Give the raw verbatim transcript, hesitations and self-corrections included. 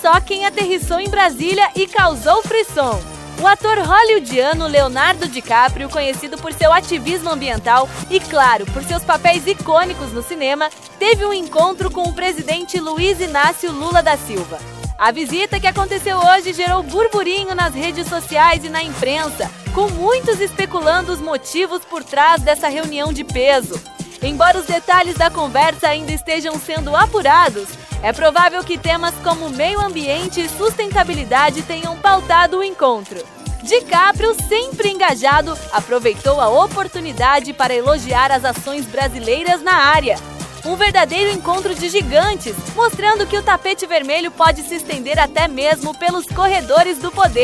só quem aterrissou em Brasília e causou frisson. O ator hollywoodiano Leonardo DiCaprio, conhecido por seu ativismo ambiental e, claro, por seus papéis icônicos no cinema, teve um encontro com o presidente Luiz Inácio Lula da Silva. A visita que aconteceu hoje gerou burburinho nas redes sociais e na imprensa, com muitos especulando os motivos por trás dessa reunião de peso. Embora os detalhes da conversa ainda estejam sendo apurados, é provável que temas como meio ambiente e sustentabilidade tenham pautado o encontro. DiCaprio, sempre engajado, aproveitou a oportunidade para elogiar as ações brasileiras na área. Um verdadeiro encontro de gigantes, mostrando que o tapete vermelho pode se estender até mesmo pelos corredores do poder.